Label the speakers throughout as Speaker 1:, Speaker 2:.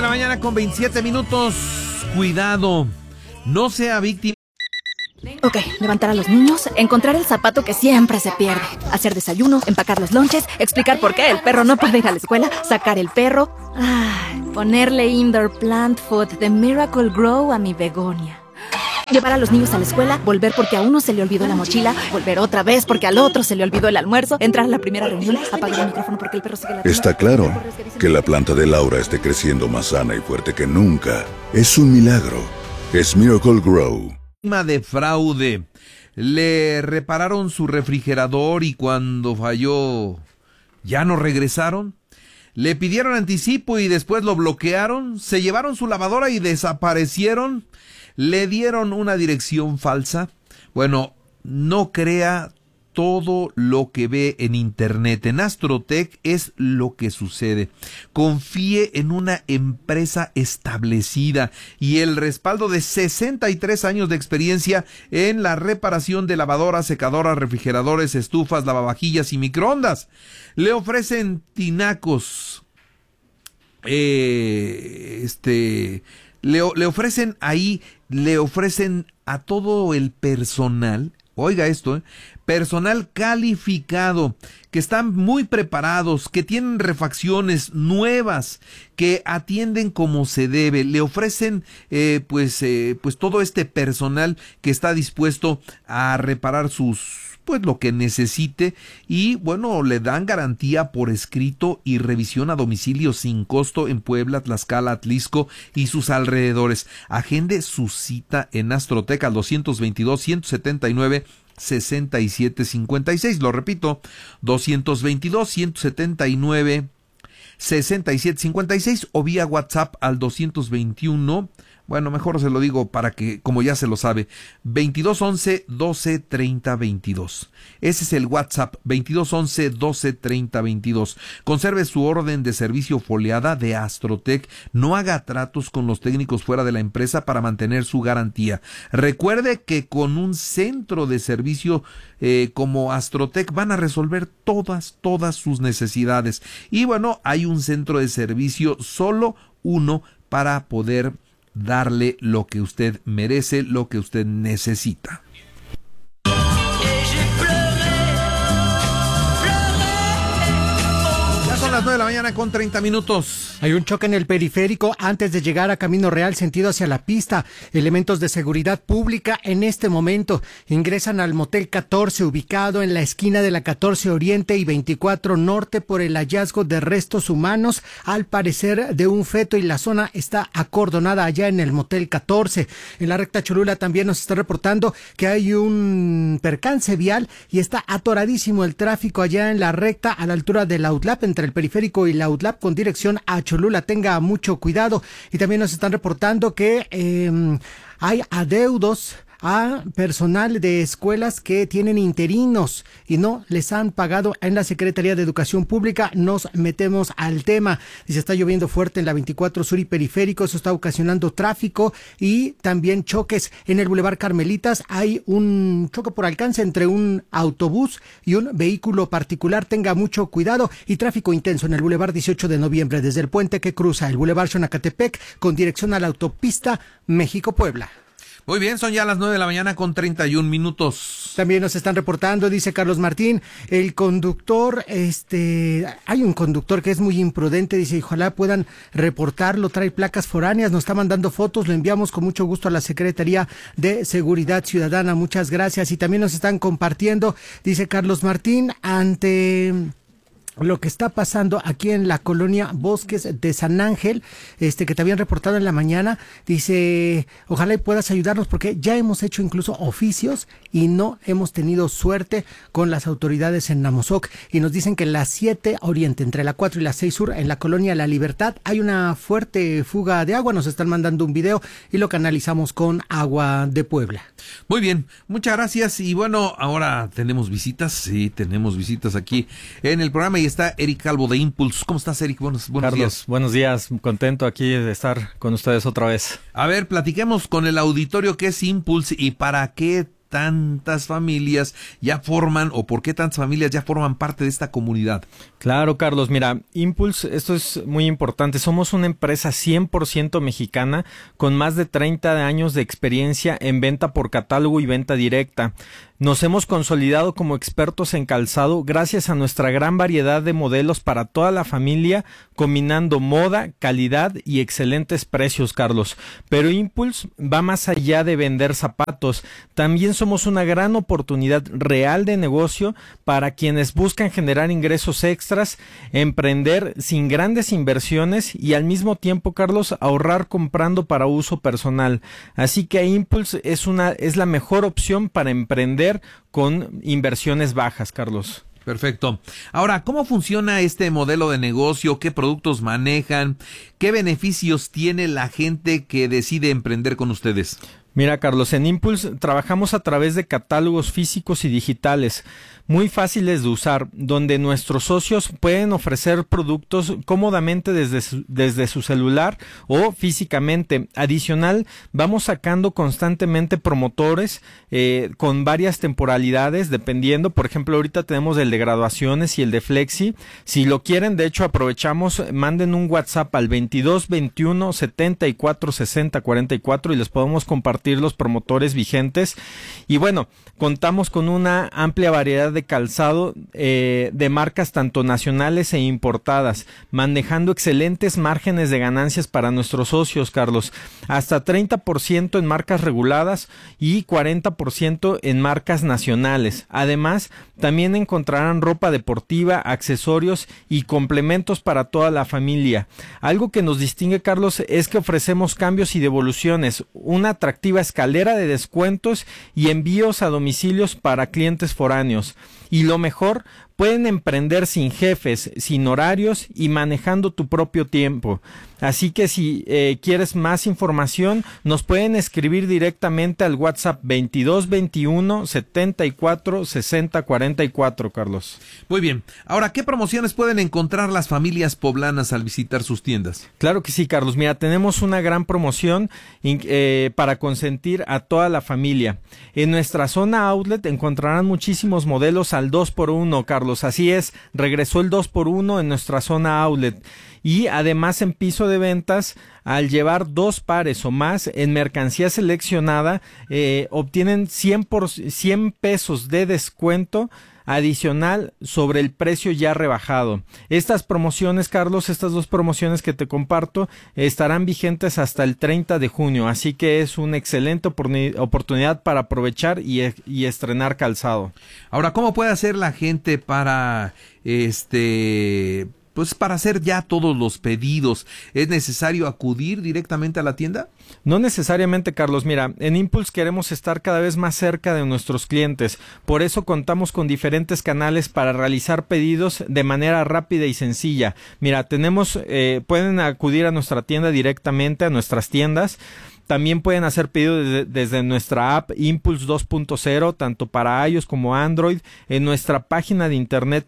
Speaker 1: mañana con 27 minutos. Cuidado, no sea víctima.
Speaker 2: Ok, levantar a los niños, encontrar el zapato que siempre se pierde, hacer desayuno, empacar los lonches, explicar por qué el perro no puede ir a la escuela, sacar el perro, ponerle indoor plant food de Miracle Grow a mi begonia. Llevar a los niños a la escuela, volver porque a uno se le olvidó la mochila, volver otra vez porque al otro se le olvidó el almuerzo, entrar a la primera reunión, apagar el micrófono porque el perro sigue la...
Speaker 3: Está claro que la planta de Laura esté creciendo más sana y fuerte que nunca. Es un milagro. Es Miracle Grow.
Speaker 1: De fraude. Le repararon su refrigerador y cuando falló ya no regresaron. Le pidieron anticipo y después lo bloquearon. Se llevaron su lavadora y desaparecieron. Le dieron una dirección falsa. Bueno, no crea todo lo que ve en internet. En Astrotech es lo que sucede. Confíe en una empresa establecida y el respaldo de 63 años de experiencia en la reparación de lavadoras, secadoras, refrigeradores, estufas, lavavajillas y microondas. Le ofrecen tinacos. Le ofrecen ahí, le ofrecen a todo el personal. Oiga esto, personal calificado, que están muy preparados, que tienen refacciones nuevas, que atienden como se debe. Le ofrecen pues todo este personal que está dispuesto a reparar pues lo que necesite y bueno, le dan garantía por escrito y revisión a domicilio sin costo en Puebla, Tlaxcala, Atlixco y sus alrededores. Agende su cita en Astrotech al 222-179-6756. Lo repito, 222-179-6756 o vía WhatsApp al 221. Bueno, mejor se lo digo para que, como ya se lo sabe, 2211-1230-22. Ese es el WhatsApp, 2211-1230-22. Conserve su orden de servicio foliada de Astrotech. No haga tratos con los técnicos fuera de la empresa para mantener su garantía. Recuerde que con un centro de servicio como Astrotech van a resolver todas sus necesidades. Y bueno, hay un centro de servicio, solo uno, para poder darle lo que usted merece, lo que usted necesita. Son las 9 de la mañana con 30 minutos.
Speaker 4: Hay un choque en el periférico antes de llegar a Camino Real sentido hacia la pista. Elementos de seguridad pública en este momento ingresan al Motel 14 ubicado en la esquina de la 14 Oriente y 24 Norte por el hallazgo de restos humanos, al parecer de un feto, y la zona está acordonada allá en el Motel 14. En la recta Cholula también nos está reportando que hay un percance vial y está atoradísimo el tráfico allá en la recta a la altura de la UTLAP entre el periférico y la UTLAP con dirección a Cholula. Tenga mucho cuidado. Y también nos están reportando que hay adeudos a personal de escuelas que tienen interinos y no les han pagado en la Secretaría de Educación Pública. Nos metemos al tema. Dice, está lloviendo fuerte en la 24 Sur y Periférico, eso está ocasionando tráfico y también choques. En el Boulevard Carmelitas hay un choque por alcance entre un autobús y un vehículo particular. Tenga mucho cuidado. Y tráfico intenso en el Boulevard 18 de Noviembre, desde el puente que cruza el Boulevard Xonacatepec con dirección a la autopista México-Puebla.
Speaker 1: Muy bien, son ya las 9 de la mañana con 31 minutos.
Speaker 4: También nos están reportando, dice Carlos Martín, el conductor, hay un conductor que es muy imprudente, dice, ojalá puedan reportarlo, trae placas foráneas, nos está mandando fotos, lo enviamos con mucho gusto a la Secretaría de Seguridad Ciudadana, muchas gracias. Y también nos están compartiendo, dice Carlos Martín, ante lo que está pasando aquí en la colonia Bosques de San Ángel, que te habían reportado en la mañana, dice, ojalá y puedas ayudarnos porque ya hemos hecho incluso oficios y no hemos tenido suerte con las autoridades en Namosoc, y nos dicen que en la 7 Oriente, entre la 4 y la 6 Sur, en la colonia La Libertad, hay una fuerte fuga de agua. Nos están mandando un video y lo canalizamos con Agua de Puebla.
Speaker 1: Muy bien, muchas gracias. Y bueno, ahora tenemos visitas, sí, tenemos visitas aquí en el programa y está Eric Calvo de Impulse. ¿Cómo estás, Eric? Buenos
Speaker 5: Carlos,
Speaker 1: días.
Speaker 5: Buenos días, contento aquí de estar con ustedes otra vez.
Speaker 1: A ver, platiquemos con el auditorio qué es Impulse y para qué tantas familias ya forman o por qué tantas familias ya forman parte de esta comunidad?
Speaker 5: Claro, Carlos, mira, Impulse, esto es muy importante. Somos una empresa 100% mexicana con más de 30 años de experiencia en venta por catálogo y venta directa. Nos hemos consolidado como expertos en calzado gracias a nuestra gran variedad de modelos para toda la familia, combinando moda, calidad y excelentes precios, Carlos. Pero Impulse va más allá de vender zapatos. También somos una gran oportunidad real de negocio para quienes buscan generar ingresos extras, emprender sin grandes inversiones y al mismo tiempo, Carlos, ahorrar comprando para uso personal. Así que Impulse es la mejor opción para emprender con inversiones bajas, Carlos.
Speaker 1: Perfecto. Ahora, ¿cómo funciona este modelo de negocio? ¿Qué productos manejan? ¿Qué beneficios tiene la gente que decide emprender con ustedes?
Speaker 5: Mira, Carlos, en Impulse trabajamos a través de catálogos físicos y digitales muy fáciles de usar, donde nuestros socios pueden ofrecer productos cómodamente desde su celular o físicamente. Adicional, vamos sacando constantemente promotores con varias temporalidades, dependiendo. Por ejemplo, ahorita tenemos el de graduaciones y el de Flexi. Si lo quieren, de hecho, aprovechamos, manden un WhatsApp al 22 21 74 60 44 y les podemos compartir los promotores vigentes. Y bueno, contamos con una amplia variedad de calzado de marcas tanto nacionales e importadas, manejando excelentes márgenes de ganancias para nuestros socios, Carlos, hasta 30% en marcas reguladas y 40% en marcas nacionales. Además, también encontrarán ropa deportiva, accesorios y complementos para toda la familia. Algo que nos distingue, Carlos, es que ofrecemos cambios y devoluciones, una atractiva escalera de descuentos y envíos a domicilios para clientes foráneos. Y lo mejor, pueden emprender sin jefes, sin horarios y manejando tu propio tiempo. Así que si quieres más información, nos pueden escribir directamente al WhatsApp 22 21 74 60 44, Carlos.
Speaker 1: Muy bien. Ahora, ¿qué promociones pueden encontrar las familias poblanas al visitar sus tiendas?
Speaker 5: Claro que sí, Carlos. Mira, tenemos una gran promoción para consentir a toda la familia. En nuestra zona outlet encontrarán muchísimos modelos al 2x1, Carlos. Así es, regresó el 2x1 en nuestra zona outlet. Y además en piso de ventas, al llevar 2 pares o más en mercancía seleccionada, obtienen 100 pesos de descuento adicional sobre el precio ya rebajado. Estas promociones, Carlos, estas 2 promociones que te comparto, estarán vigentes hasta el 30 de junio, así que es una excelente oportunidad para aprovechar y estrenar calzado.
Speaker 1: Ahora, ¿cómo puede hacer la gente para pues para hacer ya todos los pedidos? ¿Es necesario acudir directamente a la tienda?
Speaker 5: No necesariamente, Carlos. Mira, en Impulse queremos estar cada vez más cerca de nuestros clientes. Por eso contamos con diferentes canales para realizar pedidos de manera rápida y sencilla. Mira, pueden acudir a nuestra tienda directamente, a nuestras tiendas. También pueden hacer pedidos desde nuestra app Impulse 2.0, tanto para iOS como Android, en nuestra página de internet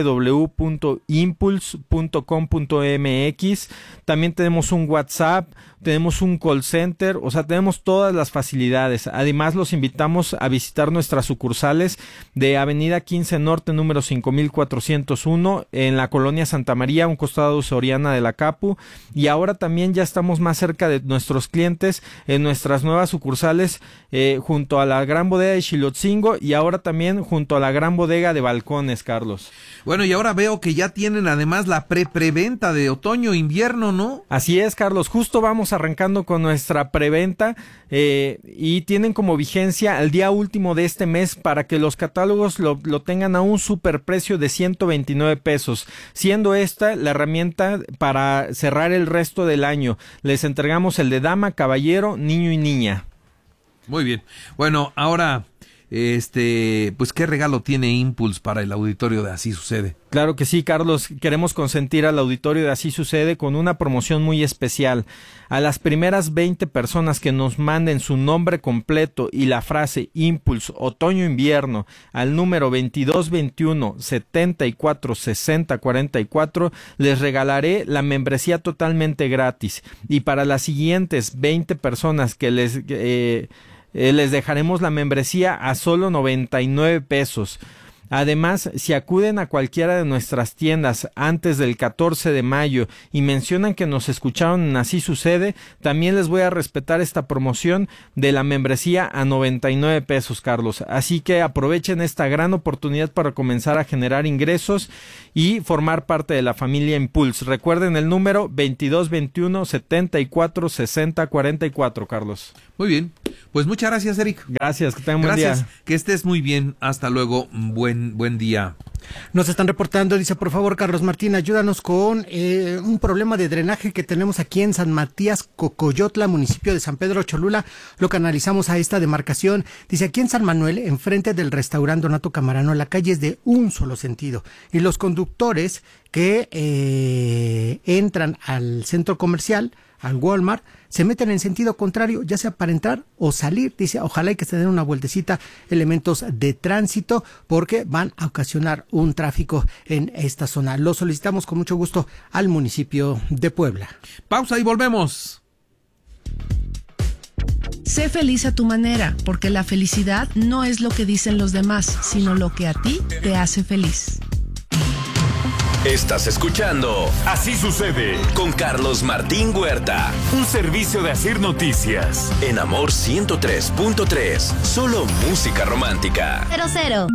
Speaker 5: www.impulse.com.mx. También tenemos un WhatsApp, tenemos un call center, o sea, tenemos todas las facilidades. Además, los invitamos a visitar nuestras sucursales de Avenida 15 Norte, número 5401, en la colonia Santa María, un costado Soriana de la Capu. Y ahora también ya estamos más cerca de nuestros clientes en nuestras nuevas sucursales junto a la Gran Bodega de Xilotzingo y ahora también junto a la Gran Bodega de Balcones, Carlos.
Speaker 1: Bueno, y ahora veo que ya tienen además la preventa de otoño-invierno, ¿no?
Speaker 5: Así es, Carlos. Justo vamos arrancando con nuestra preventa y tienen como vigencia el día último de este mes para que los catálogos lo tengan a un superprecio de 129 pesos, siendo esta la herramienta para cerrar el resto del año. Les entregamos el de dama, caballero, niño y niña.
Speaker 1: Muy bien. Bueno, ahora, pues, ¿qué regalo tiene Impulse para el auditorio de Así Sucede?
Speaker 5: Claro que sí, Carlos. Queremos consentir al auditorio de Así Sucede con una promoción muy especial. A las primeras 20 personas que nos manden su nombre completo y la frase Impulse Otoño-Invierno al número 22 21 74 60 44, les regalaré la membresía totalmente gratis. Y para las siguientes 20 personas que les les dejaremos la membresía a solo 99 pesos. Además, si acuden a cualquiera de nuestras tiendas antes del 14 de mayo y mencionan que nos escucharon en Así Sucede, también les voy a respetar esta promoción de la membresía a 99 pesos, Carlos. Así que aprovechen esta gran oportunidad para comenzar a generar ingresos y formar parte de la familia Impulse. Recuerden el número 2221 74 60 44, Carlos.
Speaker 1: Muy bien, pues muchas gracias, Eric.
Speaker 5: Gracias, que tengan buen día.
Speaker 1: Gracias, que estés muy bien. Hasta luego, buen día.
Speaker 4: Nos están reportando, dice, por favor, Carlos Martín, ayúdanos con un problema de drenaje que tenemos aquí en San Matías, Cocoyotla, municipio de San Pedro Cholula. Lo canalizamos a esta demarcación. Dice, aquí en San Manuel, enfrente del restaurante Donato Camarano, la calle es de un solo sentido. Y los conductores que entran al centro comercial, al Walmart, se meten en sentido contrario, ya sea para entrar o salir. Dice, ojalá y que se den una vueltecita elementos de tránsito, porque van a ocasionar un tráfico en esta zona. Lo solicitamos con mucho gusto al municipio de Puebla.
Speaker 1: Pausa y volvemos.
Speaker 6: Sé feliz a tu manera, porque la felicidad no es lo que dicen los demás, sino lo que a ti te hace feliz.
Speaker 7: Estás escuchando Así Sucede con Carlos Martín Huerta.
Speaker 8: Un servicio de Asir Noticias.
Speaker 7: En Amor 103.3. Solo música romántica.
Speaker 9: 00.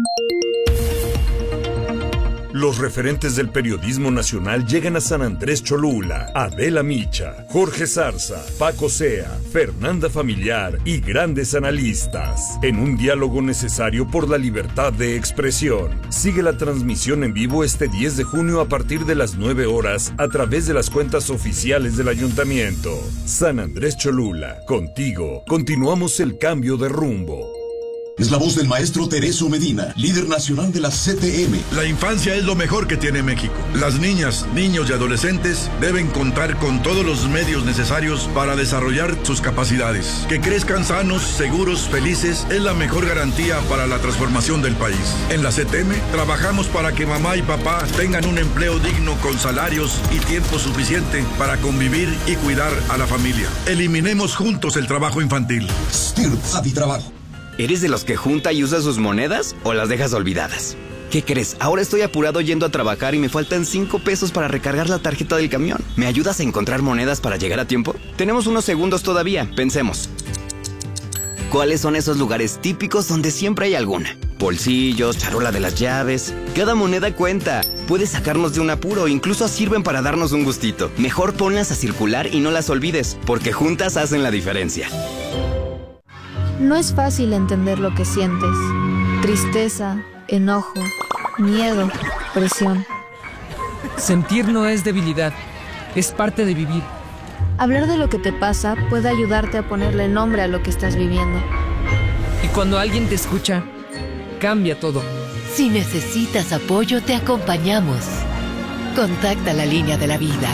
Speaker 10: Los referentes del periodismo nacional llegan a San Andrés Cholula. Adela Micha, Jorge Zarza, Paco Sea, Fernanda Familiar y grandes analistas. En un diálogo necesario por la libertad de expresión. Sigue la transmisión en vivo este 10 de junio a partir de las 9 horas a través de las cuentas oficiales del ayuntamiento. San Andrés Cholula, contigo. Continuamos el cambio de rumbo.
Speaker 11: Es la voz del maestro Tereso Medina, líder nacional de la CTM.
Speaker 12: La infancia es lo mejor que tiene México. Las niñas, niños y adolescentes deben contar con todos los medios necesarios para desarrollar sus capacidades. Que crezcan sanos, seguros, felices es la mejor garantía para la transformación del país. En la CTM trabajamos para que mamá y papá tengan un empleo digno con salarios y tiempo suficiente para convivir y cuidar a la familia. Eliminemos juntos el trabajo infantil.
Speaker 11: STIRT a ti trabajo.
Speaker 13: ¿Eres de los que junta y usa sus monedas o las dejas olvidadas? ¿Qué crees? Ahora estoy apurado yendo a trabajar y me faltan 5 pesos para recargar la tarjeta del camión. ¿Me ayudas a encontrar monedas para llegar a tiempo? Tenemos unos segundos todavía, pensemos. ¿Cuáles son esos lugares típicos donde siempre hay alguna? Bolsillos, charola de las llaves. Cada moneda cuenta. Puede sacarnos de un apuro, incluso sirven para darnos un gustito. Mejor ponlas a circular y no las olvides, porque juntas hacen la diferencia.
Speaker 14: No es fácil entender lo que sientes. Tristeza, enojo, miedo, presión.
Speaker 15: Sentir no es debilidad, es parte de vivir.
Speaker 14: Hablar de lo que te pasa puede ayudarte a ponerle nombre a lo que estás viviendo.
Speaker 15: Y cuando alguien te escucha, cambia todo.
Speaker 16: Si necesitas apoyo, te acompañamos. Contacta la línea de la vida.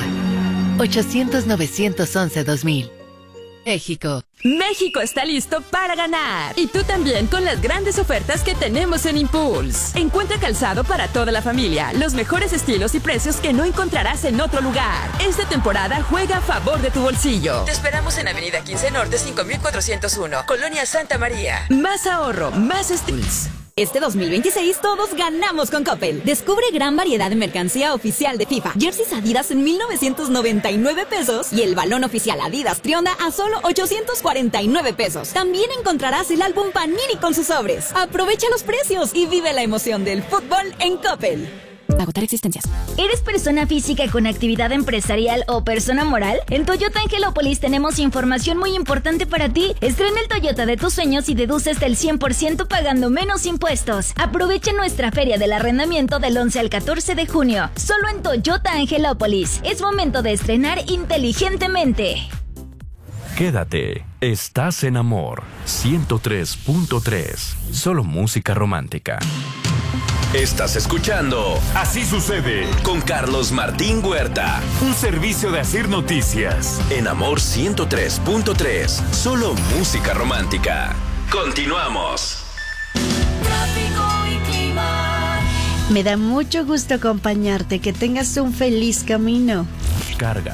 Speaker 16: 800-911-2000. México.
Speaker 17: México está listo para ganar. Y tú también con las grandes ofertas que tenemos en Impulse. Encuentra calzado para toda la familia, los mejores estilos y precios que no encontrarás en otro lugar. Esta temporada juega a favor de tu bolsillo. Te esperamos en Avenida 15 Norte 5401, Colonia Santa María. Más ahorro, más estilos.
Speaker 18: Este 2026 todos ganamos con Coppel. Descubre gran variedad de mercancía oficial de FIFA. Jerseys Adidas en 1,999 pesos y el balón oficial Adidas Trionda a solo 849 pesos. También encontrarás el álbum Panini con sus sobres. Aprovecha los precios y vive la emoción del fútbol en Coppel.
Speaker 2: Agotar existencias.
Speaker 9: ¿Eres persona física con actividad empresarial o persona moral? En Toyota Angelópolis tenemos información muy importante para ti. Estrena el Toyota de tus sueños y deduce hasta el 100% pagando menos impuestos. Aprovecha nuestra feria del arrendamiento del 11 al 14 de junio. Solo en Toyota Angelópolis. Es momento de estrenar inteligentemente.
Speaker 8: Quédate. Estás en Amor 103.3. Solo música romántica.
Speaker 7: Estás escuchando Así Sucede con Carlos Martín Huerta.
Speaker 8: Un servicio de Asir Noticias.
Speaker 7: En Amor 103.3. Solo música romántica. Continuamos.
Speaker 19: Tráfico y clima.
Speaker 20: Me da mucho gusto acompañarte. Que tengas un feliz camino.
Speaker 8: Carga.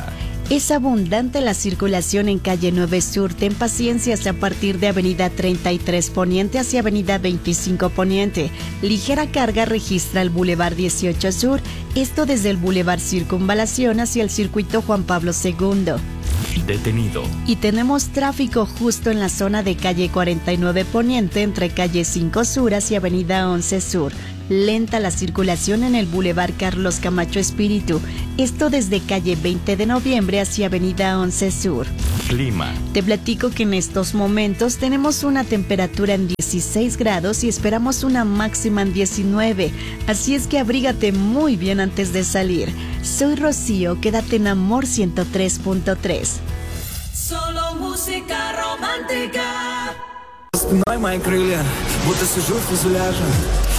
Speaker 20: Es abundante la circulación en calle 9 Sur. Ten paciencia hasta a partir de avenida 33 Poniente hacia avenida 25 Poniente. Ligera carga registra el Boulevard 18 Sur, esto desde el Boulevard Circunvalación hacia el circuito Juan Pablo II.
Speaker 8: Detenido.
Speaker 20: Y tenemos tráfico justo en la zona de calle 49 Poniente entre calle 5 Sur hacia avenida 11 Sur. Lenta la circulación en el Boulevard Carlos Camacho Espíritu, esto desde calle 20 de noviembre hacia avenida 11 Sur.
Speaker 8: Clima.
Speaker 20: Te platico que en estos momentos tenemos una temperatura en 16 grados y esperamos una máxima en 19, así es que abrígate muy bien antes de salir. Soy Rocío, quédate en Amor 103.3.
Speaker 19: Solo música romántica.
Speaker 21: Спиной моей крылья, будто сижу в фюзеляже.